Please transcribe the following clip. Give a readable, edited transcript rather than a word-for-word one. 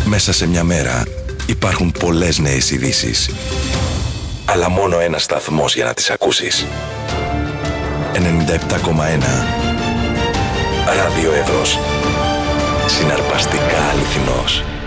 Μέσα σε μια μέρα υπάρχουν πολλές νέες ειδήσεις. Αλλά μόνο ένας σταθμός για να τις ακούσεις. 97,1 Ραδιοεύρος. Συναρπαστικά αληθινός.